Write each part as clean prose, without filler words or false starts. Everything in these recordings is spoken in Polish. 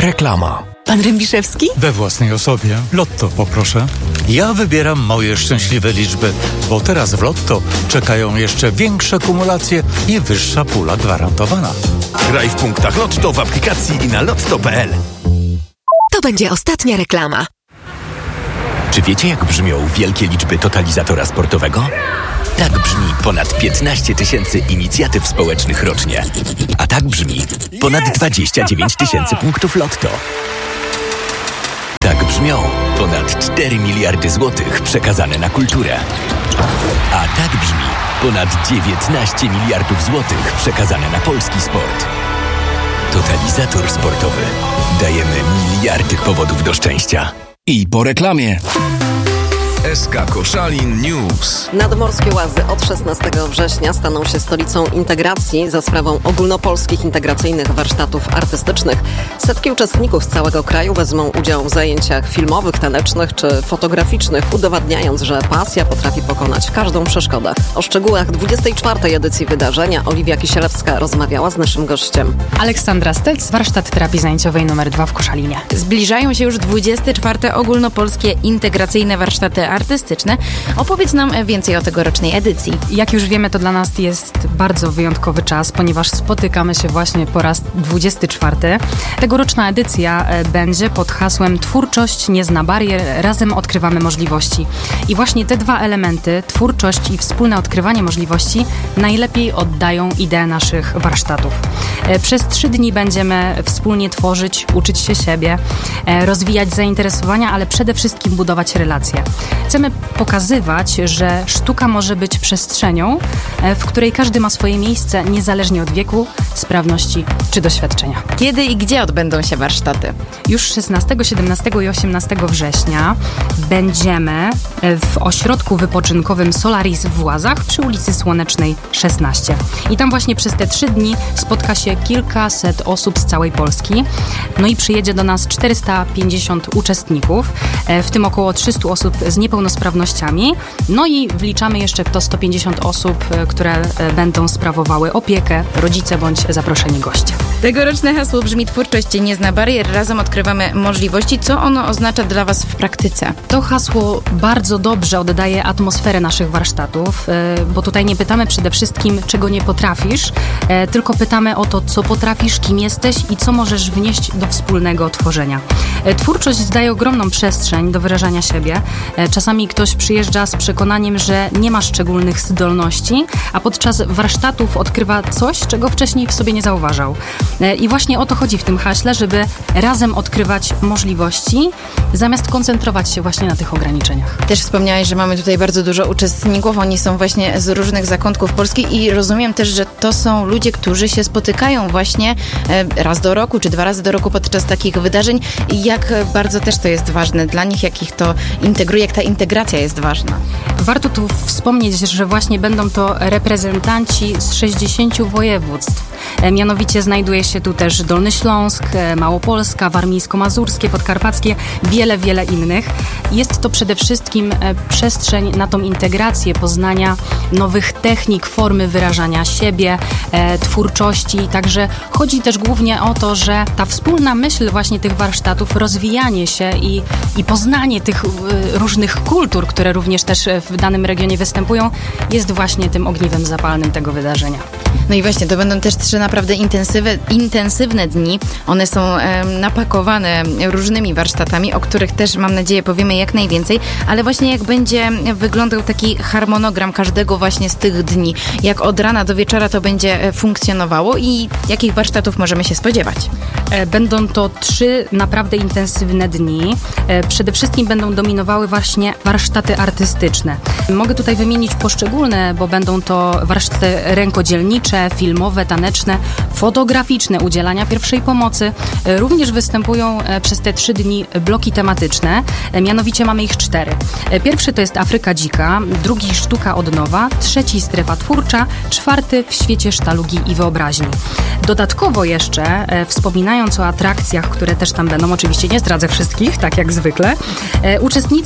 Reklama. Pan Rębiszewski? We własnej osobie. Lotto poproszę. Ja wybieram moje szczęśliwe liczby, bo teraz w Lotto czekają jeszcze większe kumulacje i wyższa pula gwarantowana. Graj w punktach Lotto w aplikacji i na lotto.pl. To będzie ostatnia reklama. Czy wiecie, jak brzmią wielkie liczby totalizatora sportowego? Tak brzmi ponad 15 000 inicjatyw społecznych rocznie. A tak brzmi ponad 29 000 punktów Lotto. Tak brzmią ponad 4 miliardy złotych przekazane na kulturę. A tak brzmi ponad 19 miliardów złotych przekazane na polski sport. Totalizator sportowy. Dajemy miliardy powodów do szczęścia. I po reklamie. SK Koszalin News. Nadmorskie Łazy od 16 września staną się stolicą integracji za sprawą ogólnopolskich integracyjnych warsztatów artystycznych. Setki uczestników z całego kraju wezmą udział w zajęciach filmowych, tanecznych czy fotograficznych, udowadniając, że pasja potrafi pokonać każdą przeszkodę. O szczegółach 24. edycji wydarzenia Oliwia Kisielewska rozmawiała z naszym gościem. Aleksandra Stec, warsztat terapii zajęciowej nr 2 w Koszalinie. Zbliżają się już 24. ogólnopolskie integracyjne warsztaty artystyczne. Opowiedz nam więcej o tegorocznej edycji. Jak już wiemy, to dla nas jest bardzo wyjątkowy czas, ponieważ spotykamy się właśnie po raz 24. Tegoroczna edycja będzie pod hasłem Twórczość nie zna barier, razem odkrywamy możliwości. I właśnie te dwa elementy, twórczość i wspólne odkrywanie możliwości, najlepiej oddają ideę naszych warsztatów. Przez 3 dni będziemy wspólnie tworzyć, uczyć się siebie, rozwijać zainteresowania, ale przede wszystkim budować relacje. Chcemy pokazywać, że sztuka może być przestrzenią, w której każdy ma swoje miejsce, niezależnie od wieku, sprawności czy doświadczenia. Kiedy i gdzie odbędą się warsztaty? Już 16, 17 i 18 września będziemy w ośrodku wypoczynkowym Solaris w Łazach przy ulicy Słonecznej 16. I tam właśnie przez te 3 dni spotka się kilkaset osób z całej Polski. No i przyjedzie do nas 450 uczestników, w tym około 300 osób z niepełnosprawnościami. No i wliczamy jeszcze w to 150 osób, które będą sprawowały opiekę, rodzice bądź zaproszeni goście. Tegoroczne hasło brzmi Twórczość nie zna barier, razem odkrywamy możliwości. Co ono oznacza dla Was w praktyce? To hasło bardzo dobrze oddaje atmosferę naszych warsztatów, bo tutaj nie pytamy przede wszystkim, czego nie potrafisz, tylko pytamy o to, co potrafisz, kim jesteś i co możesz wnieść do wspólnego tworzenia. Twórczość daje ogromną przestrzeń do wyrażania siebie. Czasami ktoś przyjeżdża z przekonaniem, że nie ma szczególnych zdolności, a podczas warsztatów odkrywa coś, czego wcześniej w sobie nie zauważał. I właśnie o to chodzi w tym haśle, żeby razem odkrywać możliwości, zamiast koncentrować się właśnie na tych ograniczeniach. Też wspomniałeś, że mamy tutaj bardzo dużo uczestników, oni są właśnie z różnych zakątków Polski i rozumiem też, że to są ludzie, którzy się spotykają właśnie raz do roku, czy 2 razy do roku podczas takich wydarzeń. I jak bardzo też to jest ważne dla nich, jak ich to integruje, jak ta integracja jest ważna. Warto tu wspomnieć, że właśnie będą to reprezentanci z 60 województw. Mianowicie znajduje się tu też Dolny Śląsk, Małopolska, Warmińsko-Mazurskie, Podkarpackie, wiele innych. Jest to przede wszystkim przestrzeń na tą integrację, poznania nowych technik, formy wyrażania siebie, twórczości. Także chodzi też głównie o to, że ta wspólna myśl właśnie tych warsztatów, rozwijanie się i poznanie tych różnych kultur, które również też w danym regionie występują, jest właśnie tym ogniwem zapalnym tego wydarzenia. No i właśnie, to będą też 3 naprawdę intensywne dni. One są napakowane różnymi warsztatami, o których też, mam nadzieję, powiemy jak najwięcej, ale właśnie jak będzie wyglądał taki harmonogram każdego właśnie z tych dni, jak od rana do wieczora to będzie funkcjonowało i jakich warsztatów możemy się spodziewać? Będą to 3 naprawdę intensywne dni. Przede wszystkim będą dominowały właśnie warsztaty artystyczne. Mogę tutaj wymienić poszczególne, bo będą to warsztaty rękodzielnicze, filmowe, taneczne, fotograficzne, udzielania pierwszej pomocy. Również występują przez te 3 dni bloki tematyczne. Mianowicie mamy ich 4. Pierwszy to jest Afryka Dzika, drugi Sztuka od nowa, trzeci Strefa Twórcza, 4 w świecie sztalugi i wyobraźni. Dodatkowo jeszcze, wspominając o atrakcjach, które też tam będą, oczywiście nie zdradzę wszystkich, tak jak zwykle, uczestnicy będą mogli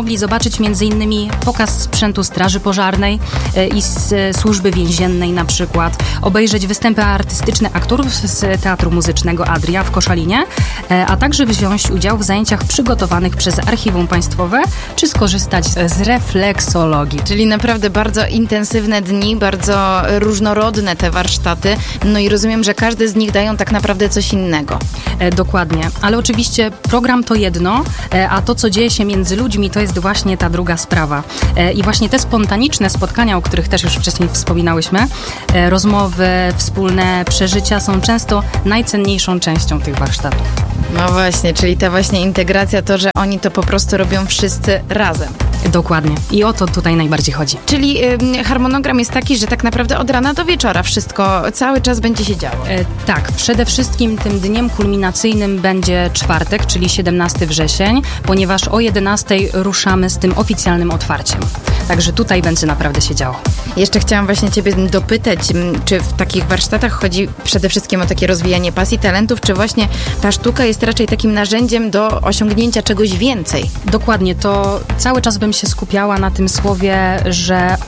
mogli zobaczyć m.in. pokaz sprzętu Straży Pożarnej i z Służby Więziennej na przykład, obejrzeć występy artystyczne aktorów z Teatru Muzycznego Adria w Koszalinie, a także wziąć udział w zajęciach przygotowanych przez Archiwum Państwowe, czy skorzystać z refleksologii. Czyli naprawdę bardzo intensywne dni, bardzo różnorodne te warsztaty, no i rozumiem, że każdy z nich dają tak naprawdę coś innego. Dokładnie, ale oczywiście program to jedno, a to, co dzieje się między ludźmi, to jest właśnie ta druga sprawa. I właśnie te spontaniczne spotkania, o których też już wcześniej wspominałyśmy, rozmowy, wspólne przeżycia są często najcenniejszą częścią tych warsztatów. No właśnie, czyli ta właśnie integracja, to, że oni to po prostu robią wszyscy razem. Dokładnie. I o to tutaj najbardziej chodzi. Czyli harmonogram jest taki, że tak naprawdę od rana do wieczora wszystko cały czas będzie się działo. Tak, przede wszystkim tym dniem kulminacyjnym będzie czwartek, czyli 17 wrzesień, ponieważ o 11 ruszamy z tym oficjalnym otwarciem. Także tutaj będzie naprawdę się działo. Jeszcze chciałam właśnie Ciebie dopytać, czy w takich warsztatach chodzi przede wszystkim o takie rozwijanie pasji, talentów, czy właśnie ta sztuka jest raczej takim narzędziem do osiągnięcia czegoś więcej? Dokładnie, to cały czas bym się skupiała na tym słowie, że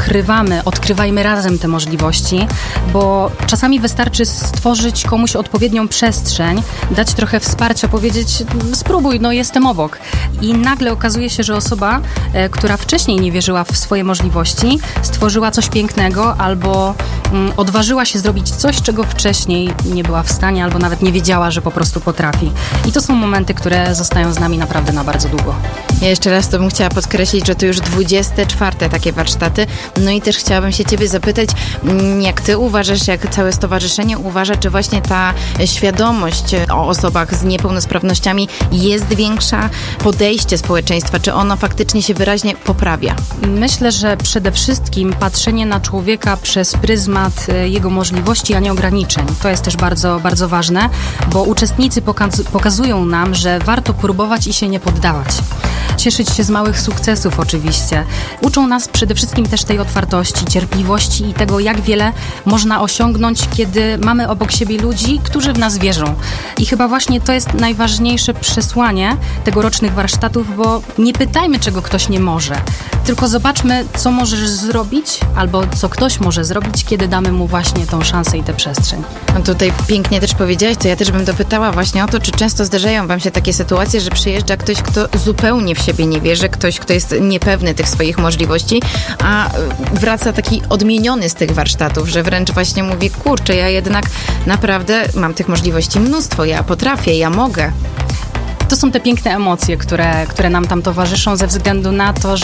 odkrywajmy razem te możliwości, bo czasami wystarczy stworzyć komuś odpowiednią przestrzeń, dać trochę wsparcia, powiedzieć spróbuj, no jestem obok. I nagle okazuje się, że osoba, która wcześniej nie wierzyła w swoje możliwości, stworzyła coś pięknego albo odważyła się zrobić coś, czego wcześniej nie była w stanie albo nawet nie wiedziała, że po prostu potrafi. I to są momenty, które zostają z nami naprawdę na bardzo długo. Ja jeszcze raz to bym chciała podkreślić, że to już 24 takie warsztaty. No i też chciałabym się Ciebie zapytać, jak Ty uważasz, jak całe stowarzyszenie uważa, czy właśnie ta świadomość o osobach z niepełnosprawnościami jest większa, podejście społeczeństwa, czy ono faktycznie się wyraźnie poprawia? Myślę, że przede wszystkim patrzenie na człowieka przez pryzmat jego możliwości, a nie ograniczeń. To jest też bardzo, bardzo ważne, bo uczestnicy pokazują nam, że warto próbować i się nie poddawać. Cieszyć się z małych sukcesów oczywiście. Uczą nas przede wszystkim też tej otwartości, cierpliwości i tego, jak wiele można osiągnąć, kiedy mamy obok siebie ludzi, którzy w nas wierzą. I chyba właśnie to jest najważniejsze przesłanie tegorocznych warsztatów, bo nie pytajmy, czego ktoś nie może, tylko zobaczmy, co możesz zrobić albo co ktoś może zrobić, kiedy damy mu właśnie tą szansę i tę przestrzeń. No tutaj pięknie też powiedziałaś, to ja też bym dopytała właśnie o to, czy często zdarzają Wam się takie sytuacje, że przyjeżdża ktoś, kto zupełnie w siebie nie wierzy, ktoś, kto jest niepewny tych swoich możliwości, a wraca taki odmieniony z tych warsztatów, że wręcz właśnie mówi, kurczę, ja jednak naprawdę mam tych możliwości mnóstwo, ja potrafię, ja mogę. To są te piękne emocje, które nam tam towarzyszą ze względu na to,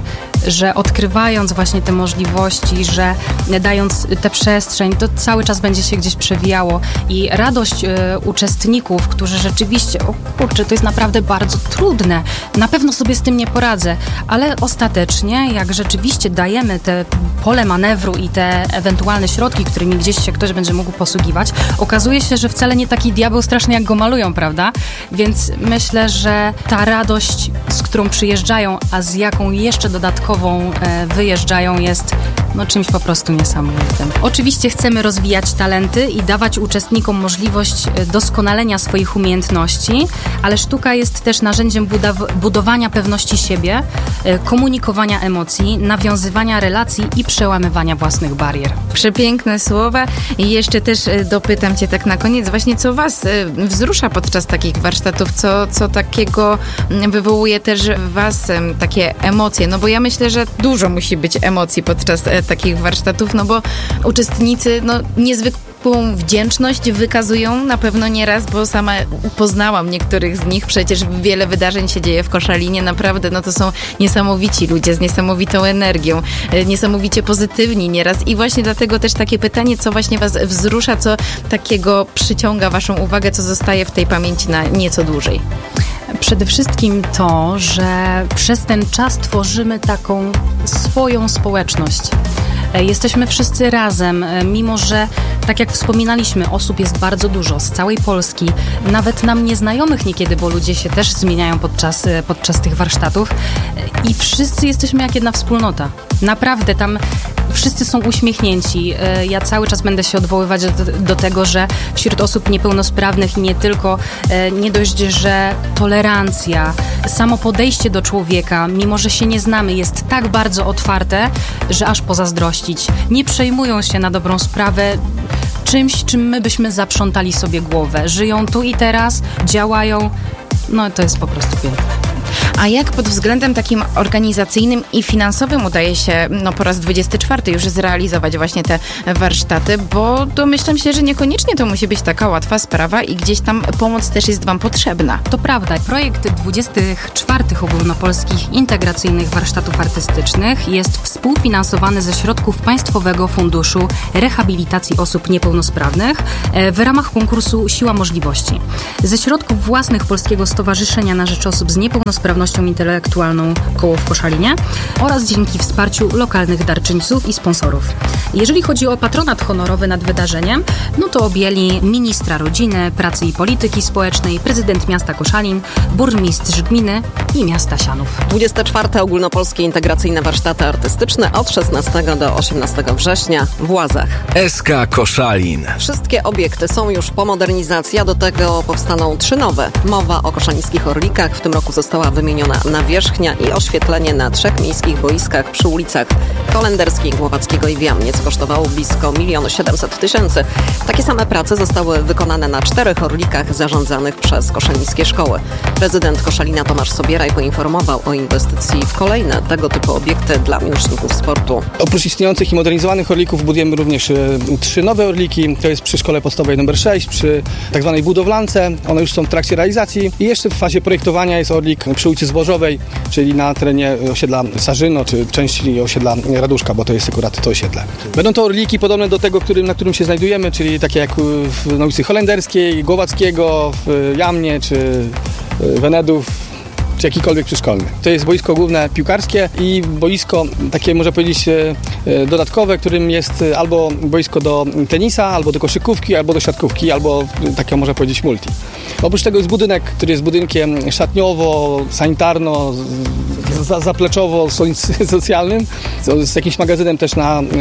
że odkrywając właśnie te możliwości, że dając tę przestrzeń, to cały czas będzie się gdzieś przewijało i radość uczestników, którzy rzeczywiście, o kurczę, to jest naprawdę bardzo trudne, na pewno sobie z tym nie poradzę, ale ostatecznie, jak rzeczywiście dajemy te pole manewru i te ewentualne środki, którymi gdzieś się ktoś będzie mógł posługiwać, okazuje się, że wcale nie taki diabeł straszny, jak go malują, prawda? Więc myślę, że ta radość, z którą przyjeżdżają, a z jaką jeszcze dodatkową wyjeżdżają, jest czymś po prostu niesamowitym. Oczywiście chcemy rozwijać talenty i dawać uczestnikom możliwość doskonalenia swoich umiejętności, ale sztuka jest też narzędziem budowania pewności siebie, komunikowania emocji, nawiązywania relacji i przełamywania własnych barier. Przepiękne słowa i jeszcze też dopytam Cię tak na koniec właśnie, co Was wzrusza podczas takich warsztatów, co takiego wywołuje też w Was takie emocje, no bo ja myślę, że dużo musi być emocji podczas takich warsztatów, no bo uczestnicy niezwykłą wdzięczność wykazują na pewno nieraz, bo sama poznałam niektórych z nich, przecież wiele wydarzeń się dzieje w Koszalinie, naprawdę, to są niesamowici ludzie z niesamowitą energią, niesamowicie pozytywni nieraz i właśnie dlatego też takie pytanie, co właśnie Was wzrusza, co takiego przyciąga Waszą uwagę, co zostaje w tej pamięci na nieco dłużej? Przede wszystkim to, że przez ten czas tworzymy taką swoją społeczność. Jesteśmy wszyscy razem, mimo że, tak jak wspominaliśmy, osób jest bardzo dużo z całej Polski, nawet nam nieznajomych niekiedy, bo ludzie się też zmieniają podczas tych warsztatów i wszyscy jesteśmy jak jedna wspólnota. Naprawdę tam wszyscy są uśmiechnięci. Ja cały czas będę się odwoływać do tego, że wśród osób niepełnosprawnych nie tylko, nie dość, że tolerancja, samo podejście do człowieka, mimo że się nie znamy, jest tak bardzo otwarte, że aż pozazdrościć. Nie przejmują się na dobrą sprawę czymś, czym my byśmy zaprzątali sobie głowę. Żyją tu i teraz, działają. No to jest po prostu piękne. A jak pod względem takim organizacyjnym i finansowym udaje się po raz 24 już zrealizować właśnie te warsztaty, bo domyślam się, że niekoniecznie to musi być taka łatwa sprawa i gdzieś tam pomoc też jest wam potrzebna. To prawda. Projekt 24 ogólnopolskich integracyjnych warsztatów artystycznych jest współfinansowany ze środków Państwowego Funduszu Rehabilitacji Osób Niepełnosprawnych w ramach konkursu Siła Możliwości. Ze środków własnych Polskiego Stowarzyszenia na Rzecz Osób z Niepełnosprawnością Intelektualną Koło w Koszalinie oraz dzięki wsparciu lokalnych darczyńców i sponsorów. Jeżeli chodzi o patronat honorowy nad wydarzeniem, to objęli ministra rodziny, pracy i polityki społecznej, prezydent miasta Koszalin, burmistrz gminy i miasta Sianów. 24. ogólnopolskie integracyjne warsztaty artystyczne od 16 do 18 września w Łazach. SK Koszalin. Wszystkie obiekty są już po modernizacji, a do tego powstaną 3 nowe. Mowa o koszalińskich orlikach. W tym roku została wymieniona nawierzchnia i oświetlenie na 3 miejskich boiskach przy ulicach Kolenderskiej, Głowackiego i Wiamniec. Kosztowało blisko 1 700 000. Takie same prace zostały wykonane na 4 orlikach zarządzanych przez koszalińskie szkoły. Prezydent Koszalina Tomasz Sobieraj poinformował o inwestycji w kolejne tego typu obiekty dla miłośników sportu. Oprócz istniejących i modernizowanych orlików budujemy również 3 nowe orliki. To jest przy szkole podstawowej nr 6, przy tak zwanej budowlance. One już są w trakcie realizacji i jeszcze w fazie projektowania jest orlik przy ulicy Zbożowej, czyli na terenie osiedla Sarzyno, czy części osiedla Raduszka, bo to jest akurat to osiedle. Będą to orliki podobne do tego, na którym się znajdujemy, czyli takie jak na ulicy Holenderskiej, Głowackiego, w Jamnie, czy Wenedów, czy jakikolwiek przyszkolny. To jest boisko główne piłkarskie i boisko takie, można powiedzieć, dodatkowe, którym jest albo boisko do tenisa, albo do koszykówki, albo do siatkówki, albo takie, można powiedzieć, multi. Oprócz tego jest budynek, który jest budynkiem szatniowo, sanitarno, zapleczowo, socjalnym, z jakimś magazynem też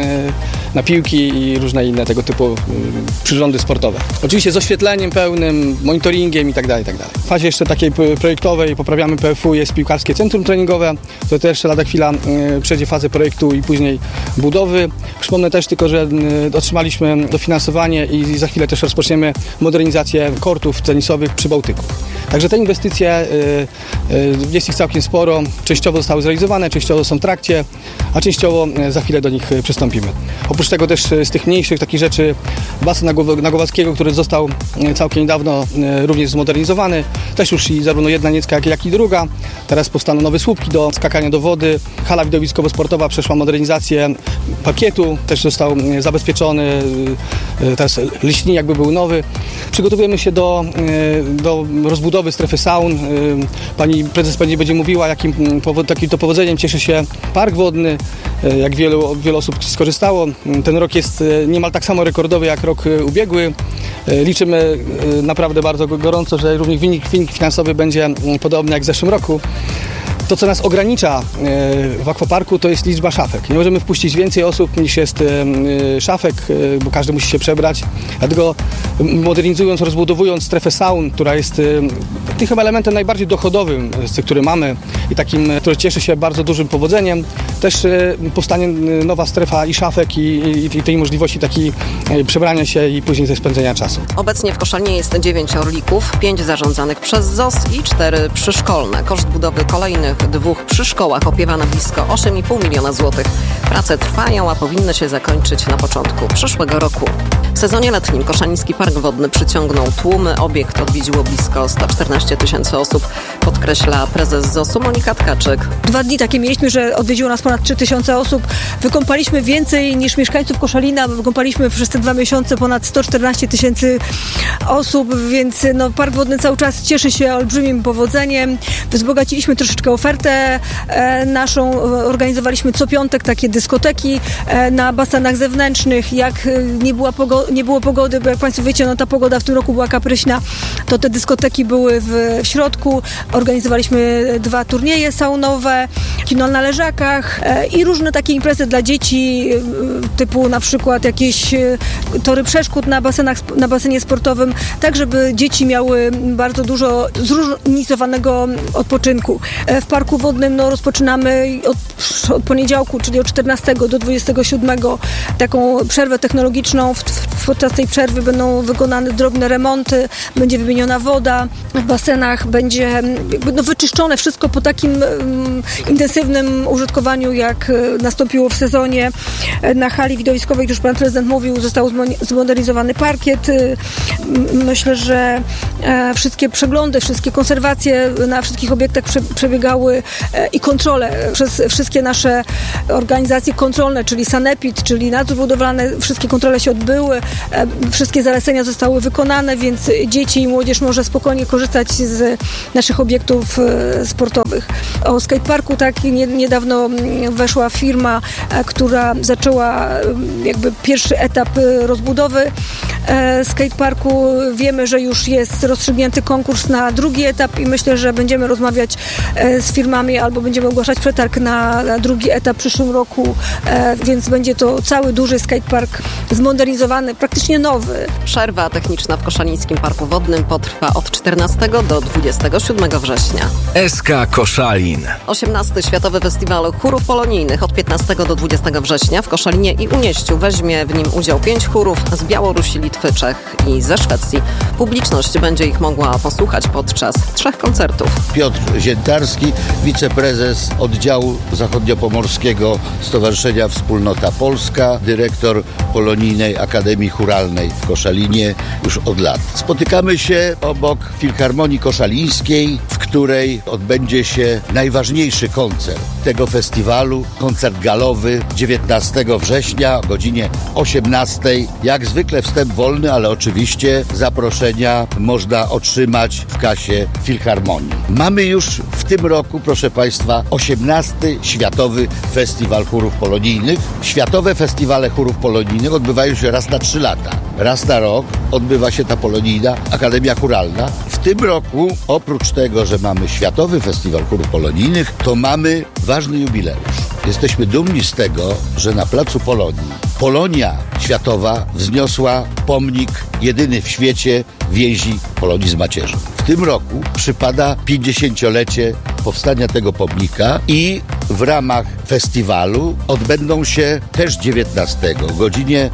na piłki i różne inne tego typu przyrządy sportowe. Oczywiście z oświetleniem pełnym, monitoringiem i tak dalej, i tak dalej. W fazie jeszcze takiej projektowej poprawiamy PFU, jest piłkarskie centrum treningowe, to też lada chwila przejdzie fazę projektu i później budowy. Przypomnę też tylko, że otrzymaliśmy dofinansowanie i za chwilę też rozpoczniemy modernizację kortów tenisowych przy Bałtyku. Także te inwestycje, jest ich całkiem sporo, częściowo zostały zrealizowane, częściowo są w trakcie, a częściowo za chwilę do nich przystąpimy. Oprócz tego też z tych mniejszych takich rzeczy basen na Głowackiego, który został całkiem niedawno również zmodernizowany, też już i zarówno jedna niecka, jak i druga. Teraz powstaną nowe słupki do skakania do wody, hala widowiskowo-sportowa przeszła modernizację parkietu, też został zabezpieczony, teraz liśnik jakby był nowy. Przygotowujemy się do rozbudowy strefy saun. Pani prezes pewnie będzie mówiła, takim to powodzeniem cieszy się park wodny, jak wielu osób skorzystało. Ten rok jest niemal tak samo rekordowy jak rok ubiegły. Liczymy naprawdę bardzo gorąco, że również wynik finansowy będzie podobny jak w zeszłym roku. To, co nas ogranicza w akwaparku, to jest liczba szafek. Nie możemy wpuścić więcej osób niż jest szafek, bo każdy musi się przebrać. Dlatego modernizując, rozbudowując strefę saun, która jest tym chyba elementem najbardziej dochodowym, który mamy i takim, który cieszy się bardzo dużym powodzeniem, też powstanie nowa strefa i szafek i tej możliwości takiej przebrania się i później ze spędzenia czasu. Obecnie w Koszalinie jest 9 orlików, 5 zarządzanych przez ZOS i 4 przyszkolne. Koszt budowy kolejnych 2 przy szkołach opiewa na blisko 8,5 miliona złotych. Prace trwają, a powinny się zakończyć na początku przyszłego roku. W sezonie letnim Koszaliński Park Wodny przyciągnął tłumy. Obiekt odwiedziło blisko 114 000 osób, podkreśla prezes ZOS-u Monika Tkaczyk. 2 dni takie mieliśmy, że odwiedziło nas ponad 3000 osób. Wykąpaliśmy więcej niż mieszkańców Koszalina. Wykąpaliśmy przez te 2 miesiące ponad 114 000 osób, więc Park Wodny cały czas cieszy się olbrzymim powodzeniem. Wzbogaciliśmy troszeczkę ofertę ofertę naszą. Organizowaliśmy co piątek takie dyskoteki na basenach zewnętrznych. Jak nie było pogody, bo jak Państwo wiecie, no ta pogoda w tym roku była kapryśna, to te dyskoteki były w środku. Organizowaliśmy 2 turnieje saunowe, kino na leżakach i różne takie imprezy dla dzieci, typu na przykład jakieś tory przeszkód na basenie sportowym, tak żeby dzieci miały bardzo dużo zróżnicowanego odpoczynku. W parku wodnym rozpoczynamy od poniedziałku, czyli od 14 do 27 taką przerwę technologiczną. Podczas tej przerwy będą wykonane drobne remonty, będzie wymieniona woda w basenach, będzie wyczyszczone wszystko po takim intensywnym użytkowaniu, jak nastąpiło w sezonie. Na hali widowiskowej, jak już pan prezydent mówił, został zmodernizowany parkiet. Myślę, że wszystkie przeglądy, wszystkie konserwacje na wszystkich obiektach przebiegały i kontrole przez wszystkie nasze organizacje kontrolne, czyli sanepid, czyli nadzór budowlany, wszystkie kontrole się odbyły, wszystkie zalecenia zostały wykonane, więc dzieci i młodzież może spokojnie korzystać z naszych obiektów sportowych. O skateparku niedawno weszła firma, która zaczęła jakby pierwszy etap rozbudowy skateparku. Wiemy, że już jest rozstrzygnięty konkurs na drugi etap i myślę, że będziemy rozmawiać z firmami albo będziemy ogłaszać przetarg na drugi etap w przyszłym roku, więc będzie to cały duży skatepark zmodernizowany, praktycznie nowy. Przerwa techniczna w Koszalińskim Parku Wodnym potrwa od 14 do 27 września. SK Koszalin. 18. Światowy Festiwal Chórów Polonijnych od 15 do 20 września w Koszalinie i Unieściu. Weźmie w nim udział 5 chórów z Białorusi, Litwy, Czech i ze Szwecji. Publiczność będzie ich mogła posłuchać podczas 3 koncertów. Piotr Ziętarski, wiceprezes oddziału zachodniopomorskiego Stowarzyszenia Wspólnota Polska, dyrektor Polonijnej Akademii Chóralnej w Koszalinie już od lat. Spotykamy się obok Filharmonii Koszalińskiej, w której odbędzie się najważniejszy koncert tego festiwalu, koncert galowy 19 września o godzinie 18. Jak zwykle wstęp wolny, ale oczywiście zaproszenia można otrzymać w kasie Filharmonii. Mamy już w tym roku, proszę Państwa, 18. Światowy Festiwal Chórów Polonijnych. Światowe festiwale chórów polonijnych odbywają się raz na 3 lata. Raz na rok odbywa się ta Polonijna Akademia Chóralna. W tym roku, oprócz tego, że mamy Światowy Festiwal Chórów Polonijnych, to mamy ważny jubileusz. Jesteśmy dumni z tego, że na Placu Polonii Polonia Światowa wzniosła pomnik jedyny w świecie więzi Polonii z macierzą. W tym roku przypada 50-lecie powstania tego pomnika i w ramach festiwalu odbędą się też 19 o godzinie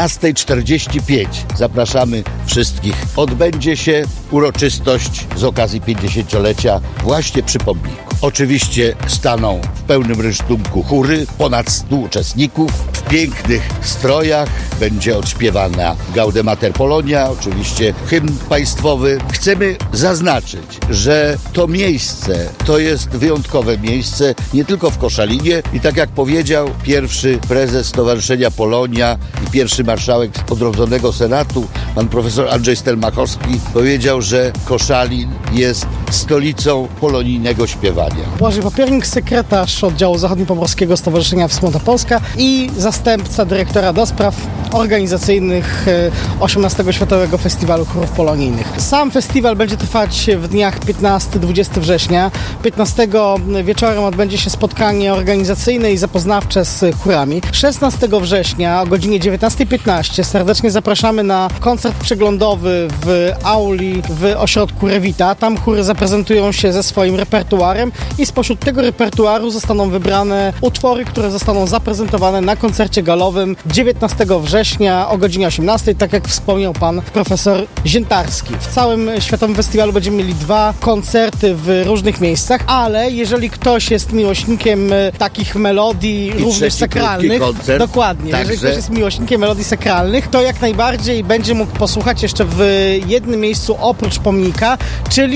13:45. Zapraszamy wszystkich. Odbędzie się uroczystość z okazji 50-lecia właśnie przy pomniku. Oczywiście staną w pełnym rysztunku chóry, ponad 100 uczestników. W pięknych strojach będzie odśpiewana Gaudemater Polonia, oczywiście hymn państwowy. Chcemy zaznaczyć, że to miejsce to jest wyjątkowe miejsce nie tylko w Koszalinie i tak jak powiedział pierwszy prezes Stowarzyszenia Polonia i pierwszy marszałek odrodzonego Senatu, pan profesor Andrzej Stelmachowski, powiedział, że Koszalin jest stolicą polonijnego śpiewania. Błażej Papiernik, sekretarz oddziału zachodniopomorskiego Stowarzyszenia Wspólnota Polska i zastępca dyrektora do spraw organizacyjnych 18. Światowego Festiwalu Chórów Polonijnych. Sam festiwal będzie trwać w dniach 15-20 września. 15 wieczorem odbędzie się spotkanie organizacyjne i zapoznawcze z chórami. 16 września o godzinie 19:15 serdecznie zapraszamy na koncert przeglądowy w auli w ośrodku Rewita. Tam chóry zaprezentują się ze swoim repertuarem i spośród tego repertuaru zostaną wybrane utwory, które zostaną zaprezentowane na koncercie galowym 19 września o godzinie 18, tak jak wspomniał pan profesor Ziętarski. W całym Światowym Festiwalu będziemy mieli 2 koncerty w różnych miejscach, ale jeżeli ktoś jest miłośnikiem takich melodii również sakralnych, dokładnie, Także... jeżeli ktoś jest miłośnikiem melodii sakralnych, to jak najbardziej będzie mógł posłuchać jeszcze w jednym miejscu oprócz pomnika, czyli w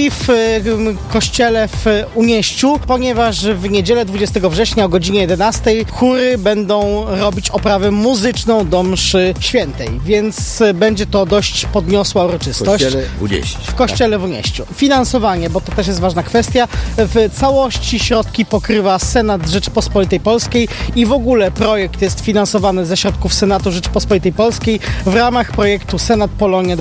kościele w Unieściu, ponieważ w niedzielę 20 września o godzinie 11 chóry będą robić oprawę muzyczną do mszy świętej, więc będzie to dość podniosła uroczystość. W kościele w Unieściu. Finansowanie, bo to też jest ważna kwestia. W całości środki pokrywa Senat Rzeczypospolitej Polskiej i w ogóle projekt jest finansowany ze środków Senatu Rzeczypospolitej Polskiej w ramach projektu Senat Polonia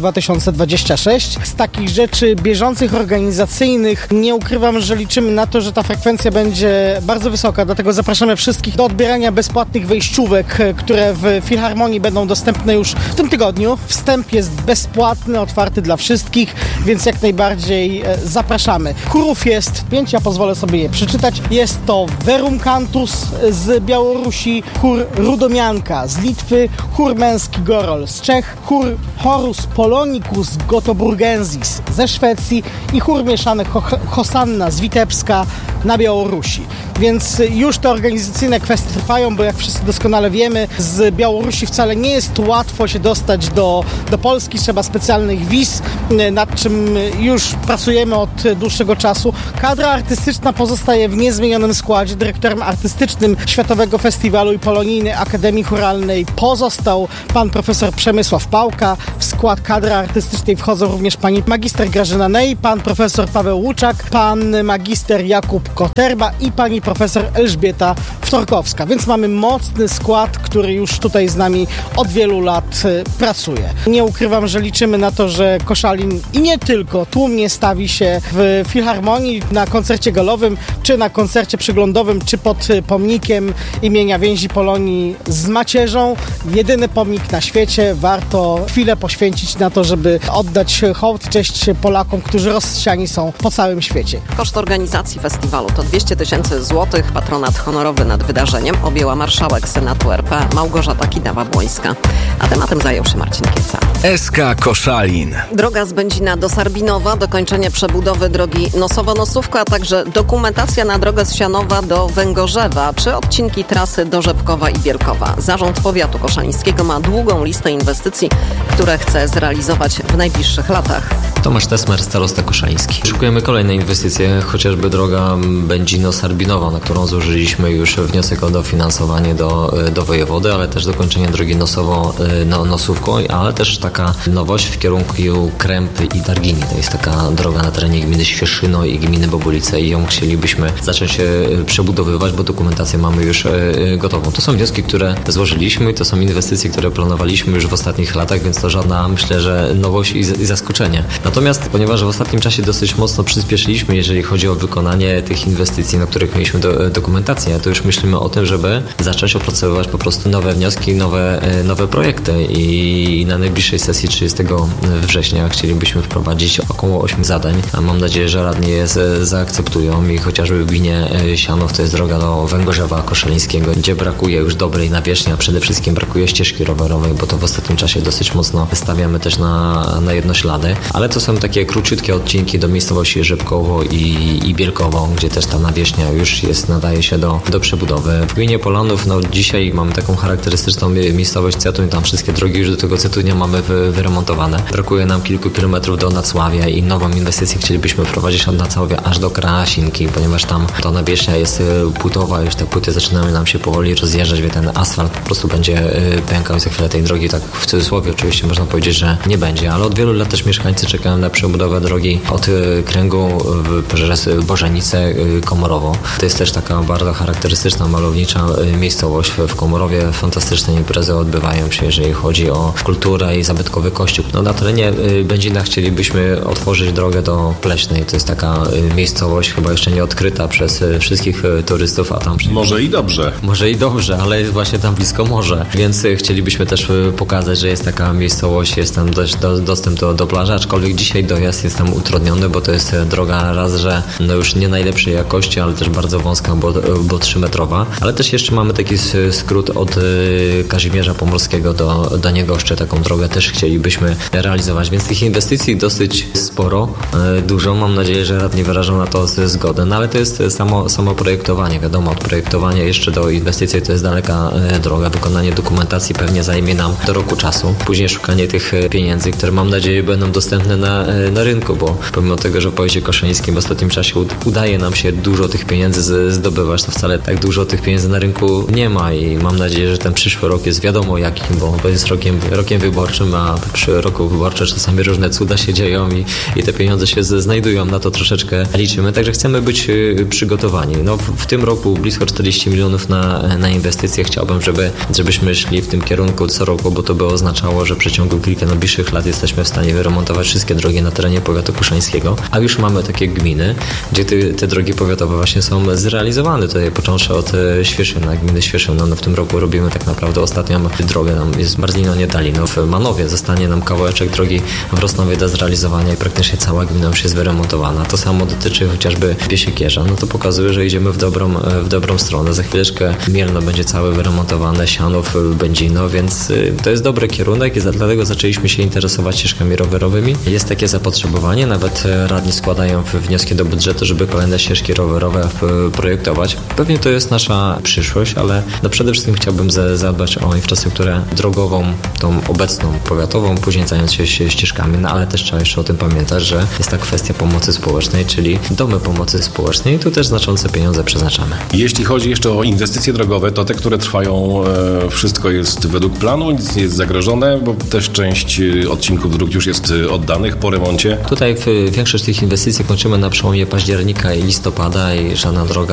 2026. Z takich rzeczy bieżących, organizacyjnych nie ukrywam, że liczymy na to, że ta frekwencja będzie bardzo wysoka, dlatego zapraszamy wszystkich do odbierania bezpłatnych wejściówek, które w Filharmonii będą dostępne już w tym tygodniu. Wstęp jest bezpłatny, otwarty dla wszystkich, więc jak najbardziej zapraszamy. Chórów jest 5, ja pozwolę sobie je przeczytać. Jest to Verum Cantus z Białorusi, chór Rudomianka z Litwy, chór męski Gorol z Czech, chór Horus Polonicus Gotoburgensis ze Szwecji i chór mieszany Hosanna z Witebska na Białorusi. Więc już te organizacyjne kwestie trwają, bo jak wszyscy doskonale wiemy, z Białorusi wcale nie jest łatwo się dostać do Polski, trzeba specjalnych wiz, nad czym już pracujemy od dłuższego czasu. Kadra artystyczna pozostaje w niezmienionym składzie. Dyrektorem artystycznym Światowego Festiwalu i Polonijnej Akademii Chóralnej pozostał pan profesor Przemysław Pałka. W skład kadry artystycznej wchodzą również pani magister Grażyna Nej, pan profesor Paweł Łuczak, pan magister Jakub Koterba i pani profesor Elżbieta Wtorkowska. Więc mamy mocny skład, który już tutaj z nami od wielu lat pracuje. Nie ukrywam, że liczymy na to, że Koszalin i nie tylko tłumnie stawi się w Filharmonii na koncercie galowym, czy na koncercie przyglądowym, czy pod pomnikiem imienia Więzi Polonii z macierzą. Jedyny pomnik na świecie. Warto chwilę poświęcić na to, żeby oddać hołd, cześć Polakom, którzy rozsiani są po całym świecie. Koszt organizacji festiwalu to 200 000 złotych. Patronat honorowy nad wydarzeniem objęła marszałek Senatu RP Małgorzata Kidawa-Błońska. A tematem zajął się Marcin Kieca. SK Koszalin. Droga z Będzina do Sarbinowa, dokończenie przebudowy drogi Nosowo-Nosówka, a także dokumentacja na drogę z Sianowa do Węgorzewa, czy odcinki trasy do Rzepkowa i Bielkowa. Zarząd Powiatu Koszalińskiego ma długą listę inwestycji, które chce zrealizować w najbliższych latach. Tomasz Tesmer, starosta koszaliński. Szykujemy kolejne inwestycje, chociażby droga Będzino-Sarbinowa, na którą złożyliśmy już wniosek o dofinansowanie do wojewody, ale też dokończenie drogi Nosówką, ale też taka nowość w kierunku Krępy i Dargini. To jest taka droga na terenie gminy Świeszyno i gminy Bobulice i ją chcielibyśmy zacząć przebudowywać, bo dokumentację mamy już gotową. To są wnioski, które złożyliśmy, to są inwestycje, które planowaliśmy już w ostatnich latach, więc to żadna, myślę, że nowość i zaskoczenie. Natomiast, ponieważ w ostatnim czasie dosyć mocno przyspieszyliśmy, jeżeli chodzi o wykonanie tych inwestycji, na których mieliśmy dokumentację, to już myślimy o tym, żeby zacząć opracowywać po prostu nowe wnioski, nowe projekty i na najbliższej sesji 30 września chcielibyśmy wprowadzić około 8 zadań, a mam nadzieję, że radni je zaakceptują i chociażby w gminie Sianów to jest droga do Węgorzewa Koszalińskiego, gdzie brakuje już dobrej nawierzchni, a przede wszystkim brakuje ścieżki rowerowej, bo to w ostatnim czasie dosyć mocno stawiamy też na jednoślady, ale to są takie króciutkie odcinki do miejscowości Rzepkowo i Bielkowo, gdzie też ta nawierzchnia już nadaje się do przebudowy. W gminie Polanów, dzisiaj mamy taką charakterystyczną miejscowość Cetuń, tam wszystkie drogi już do tego Cetunia mamy wyremontowane. Brakuje nam kilku kilometrów do Nacławia i nową inwestycję chcielibyśmy wprowadzić od Nacławia aż do Krasinki, ponieważ tam ta nawierzchnia jest płytowa, już te płyty zaczynają nam się powoli rozjeżdżać, więc ten asfalt po prostu będzie pękał i za chwilę tej drogi, tak w cudzysłowie oczywiście można powiedzieć, że nie będzie, ale od wielu lat też mieszkańcy czekają na przebudowę drogi od Kręgu przez Bożenice Komorowo. To jest też taka bardzo charakterystyczna, malownicza miejscowość w Komorowie. Fantastyczne imprezy odbywają się, jeżeli chodzi o kulturę i zabytkowy kościół. Na terenie Będzina chcielibyśmy otworzyć drogę do Pleśnej. To jest taka miejscowość chyba jeszcze nie odkryta przez wszystkich turystów, a tam... Może i dobrze. Może i dobrze, ale jest właśnie tam blisko morze. Więc chcielibyśmy też pokazać, że jest taka miejscowość, jest tam dostęp do plaży, aczkolwiek dzisiaj dojazd jest tam utrudniony, bo to jest droga raz, że już nie najlepszej najlepszej jakości, ale też bardzo wąska, bo 3-metrowa. Ale też jeszcze mamy taki skrót od Kazimierza Pomorskiego do Niegorszczy. Taką drogę też chcielibyśmy realizować, więc tych inwestycji dosyć sporo, dużo. Mam nadzieję, że radni wyrażą na to zgodę. No ale to jest samo projektowanie. Wiadomo, od projektowania jeszcze do inwestycji to jest daleka droga. Wykonanie dokumentacji pewnie zajmie nam do roku czasu. Później szukanie tych pieniędzy, które mam nadzieję będą dostępne na rynku, bo pomimo tego, że w powiecie koszańskim w ostatnim czasie udaje nam się dużo tych pieniędzy zdobywać, to wcale tak dużo tych pieniędzy na rynku nie ma i mam nadzieję, że ten przyszły rok jest wiadomo jakim, bo jest rokiem wyborczym, a przy roku wyborczym czasami różne cuda się dzieją i te pieniądze się znajdują. Na to troszeczkę liczymy, także chcemy być przygotowani. No, w tym roku blisko 40 milionów na inwestycje. Chciałbym, żebyśmy szli w tym kierunku co roku, bo to by oznaczało, że w przeciągu kilku najbliższych lat jesteśmy w stanie wyremontować wszystkie drogi na terenie powiatu koszańskiego, a już mamy takie gminy, gdzie te drogi powiatowe właśnie są zrealizowane. Tutaj począwszy od Świeszyna, gminy Świeszyn. No, w tym roku robimy tak naprawdę ostatnią drogę. Tam jest Marzlino-Niedalino. W Manowie zostanie nam kawałeczek drogi w Rosnowie do zrealizowania i praktycznie cała gmina już jest wyremontowana. To samo dotyczy chociażby Piesiekierza. No to pokazuje, że idziemy w dobrą stronę. Za chwileczkę Mielno będzie całe wyremontowane, Sianów, Będzino, więc to jest dobry kierunek i dlatego zaczęliśmy się interesować ścieżkami rowerowymi. Jest takie zapotrzebowanie, nawet radni składają wnioski do budżetu, żeby kolejne ścieżki rowerowe projektować. Pewnie to jest nasza przyszłość, ale no przede wszystkim chciałbym zadbać o infrastrukturę drogową, tą obecną, powiatową, później zająć się ścieżkami, no ale też trzeba jeszcze o tym pamiętać, że jest ta kwestia pomocy społecznej, czyli domy pomocy społecznej i tu też znaczące pieniądze przeznaczamy. Jeśli chodzi jeszcze o inwestycje drogowe, to te, które trwają, wszystko jest według planu, nic nie jest zagrożone, bo też część odcinków dróg już jest oddanych po remoncie. Tutaj większość tych inwestycji kończymy na przełomie października i listopada i żadna droga